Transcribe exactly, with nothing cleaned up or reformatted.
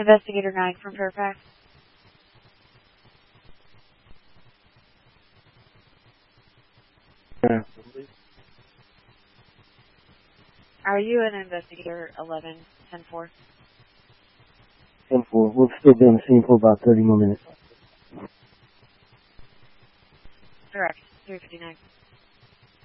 Investigator nine from Fairfax. Yeah. Are you an investigator eleven ten four? ten four. We'll still be on the scene for about thirty more minutes. Correct. three fifty-nine.